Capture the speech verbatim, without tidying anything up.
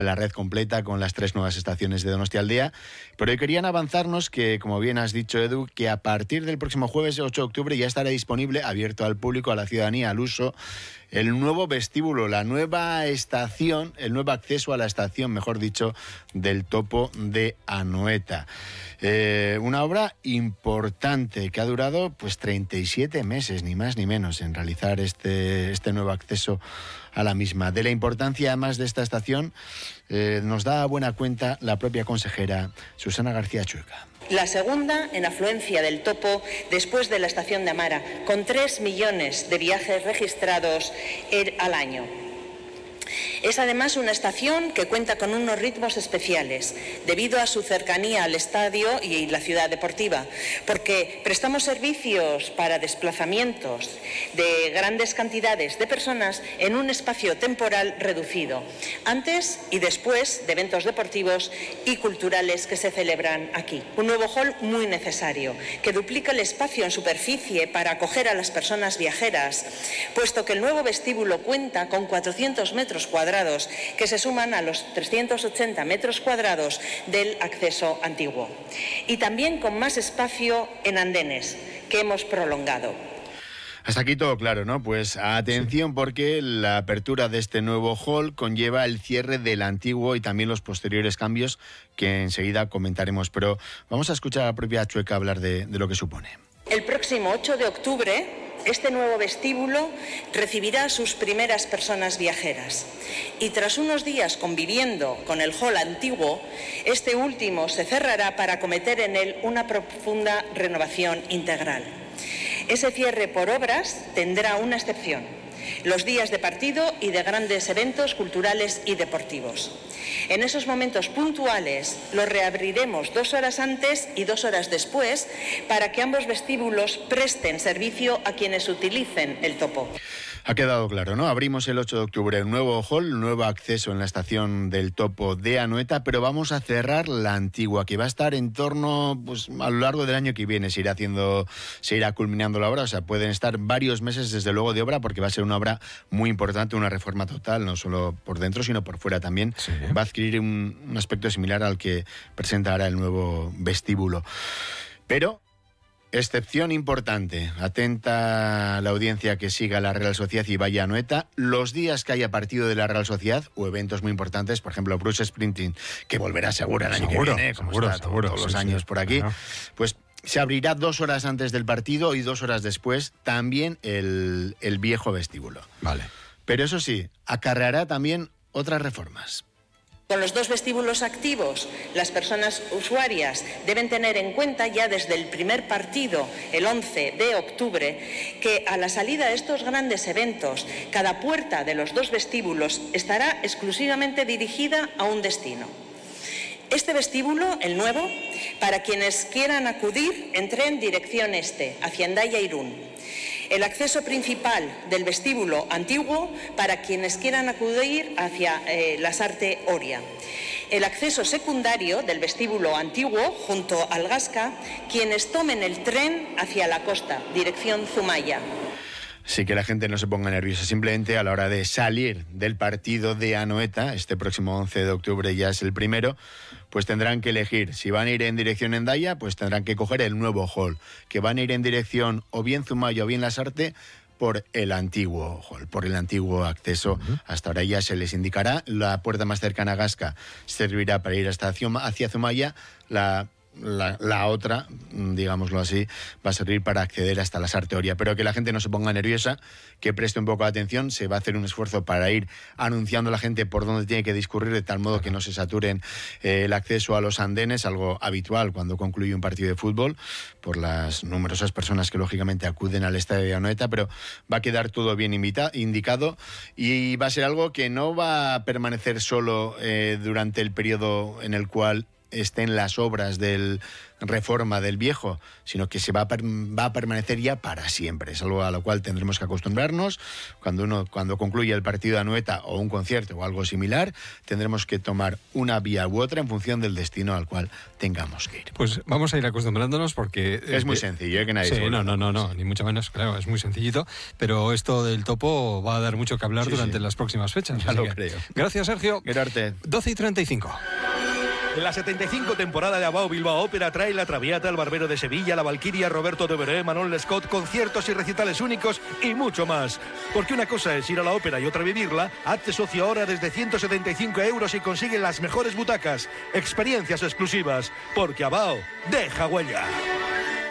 la red completa con las tres nuevas estaciones de Donostialdea, pero hoy querían avanzarnos que, como bien has dicho, Edu, que a partir del próximo jueves ocho de octubre ya estará disponible, abierto al público, a la ciudadanía, al uso, el nuevo vestíbulo, la nueva estación, el nuevo acceso a la estación, mejor dicho, del Topo de Anoeta. Eh, una obra importante que ha durado pues treinta y siete meses, ni más ni menos, en realizar este, este nuevo acceso a la misma. De la importancia además de esta estación eh, nos da buena cuenta la propia consejera Susana García Chueca. La segunda en afluencia del Topo después de la estación de Amara, con tres millones de viajes registrados al año. Es además una estación que cuenta con unos ritmos especiales debido a su cercanía al estadio y la ciudad deportiva, porque prestamos servicios para desplazamientos de grandes cantidades de personas en un espacio temporal reducido, antes y después de eventos deportivos y culturales que se celebran aquí. Un nuevo hall muy necesario, que duplica el espacio en superficie para acoger a las personas viajeras, puesto que el nuevo vestíbulo cuenta con cuatrocientos metros cuadrados que se suman a los trescientos ochenta metros cuadrados del acceso antiguo. Y también con más espacio en andenes, que hemos prolongado. Hasta aquí todo claro, ¿no? Pues atención, porque la apertura de este nuevo hall conlleva el cierre del antiguo y también los posteriores cambios que enseguida comentaremos. Pero vamos a escuchar a la propia Chueca hablar de, de lo que supone. El próximo ocho de octubre... este nuevo vestíbulo recibirá a sus primeras personas viajeras y tras unos días conviviendo con el hall antiguo, este último se cerrará para acometer en él una profunda renovación integral. Ese cierre por obras tendrá una excepción: los días de partido y de grandes eventos culturales y deportivos. En esos momentos puntuales los reabriremos dos horas antes y dos horas después para que ambos vestíbulos presten servicio a quienes utilicen el Topo. Ha quedado claro, ¿no? Abrimos el ocho de octubre un nuevo hall, nuevo acceso en la estación del Topo de Anoeta, pero vamos a cerrar la antigua, que va a estar en torno, pues a lo largo del año que viene, se irá haciendo, se irá culminando la obra, o sea, pueden estar varios meses desde luego de obra, porque va a ser una obra muy importante, una reforma total, no solo por dentro, sino por fuera también. Sí. Va a adquirir un, un aspecto similar al que presentará el nuevo vestíbulo. Pero... excepción importante, atenta a la audiencia que siga la Real Sociedad y vaya a Anoeta, los días que haya partido de la Real Sociedad o eventos muy importantes, por ejemplo Bruce Sprinting, que volverá seguro el año seguro, que viene, como seguro, está seguro, todos sí, los años sí, por aquí, claro. Pues se abrirá dos horas antes del partido y dos horas después también el, el viejo vestíbulo. Vale. Pero eso sí, acarreará también otras reformas. Con los dos vestíbulos activos, las personas usuarias deben tener en cuenta ya desde el primer partido, el once de octubre, que a la salida de estos grandes eventos, cada puerta de los dos vestíbulos estará exclusivamente dirigida a un destino. Este vestíbulo, el nuevo, para quienes quieran acudir en tren dirección este, hacia Hendaya-Irún. El acceso principal del vestíbulo antiguo para quienes quieran acudir hacia eh, Lasarte-Oria. El acceso secundario del vestíbulo antiguo junto al Gasca, quienes tomen el tren hacia la costa, dirección Zumaya. Sí, que la gente no se ponga nerviosa, simplemente a la hora de salir del partido de Anoeta, este próximo once de octubre ya es el primero, pues tendrán que elegir. Si van a ir en dirección Hendaya, pues tendrán que coger el nuevo hall. Que van a ir en dirección o bien Zumaya o bien Lasarte, por el antiguo hall, por el antiguo acceso. Uh-huh. Hasta ahora ya se les indicará. La puerta más cercana a Gasca servirá para ir hasta hacia Zumaya. La... La, la otra, digámoslo así, va a servir para acceder hasta Lasarte-Oria. Pero que la gente no se ponga nerviosa, que preste un poco de atención. Se va a hacer un esfuerzo para ir anunciando a la gente por dónde tiene que discurrir, de tal modo que no se saturen eh, el acceso a los andenes, algo habitual cuando concluye un partido de fútbol, por las numerosas personas que lógicamente acuden al estadio de Anoeta. Pero va a quedar todo bien invita, indicado y va a ser algo que no va a permanecer solo eh, durante el periodo en el cual estén las obras de reforma del viejo, sino que se va a, per, va a permanecer ya para siempre. Es algo a lo cual tendremos que acostumbrarnos. Cuando uno cuando concluya el partido de Anoeta o un concierto o algo similar, tendremos que tomar una vía u otra en función del destino al cual tengamos que ir. Pues vamos a ir acostumbrándonos porque... Es muy sencillo, ¿eh? Que nadie sí, se no, no, no, no, ni mucho menos, claro, es muy sencillito, pero esto del topo va a dar mucho que hablar sí, durante sí. las próximas fechas. Ya lo creo. Gracias, Sergio. Gerarte. doce y treinta y cinco. La setenta y cinco temporada de Abao Bilbao Ópera trae La Traviata, El Barbero de Sevilla, La Valquiria, Roberto de Veré, Manon Lescaut, conciertos y recitales únicos y mucho más. Porque una cosa es ir a la ópera y otra vivirla. Hazte socio ahora desde ciento setenta y cinco euros y consigue las mejores butacas, experiencias exclusivas. Porque Abao deja huella.